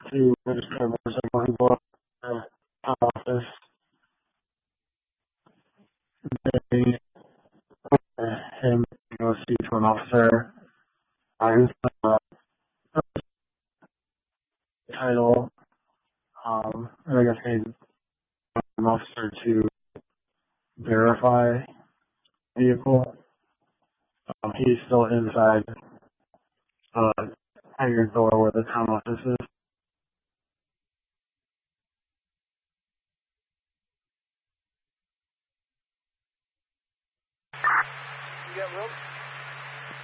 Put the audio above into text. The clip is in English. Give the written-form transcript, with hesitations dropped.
to register a motorcycle. He go up to the office. They put him to go speak to an officer. His title, and I guess they an officer to verify the vehicle. He's still inside hangar door where the town office is.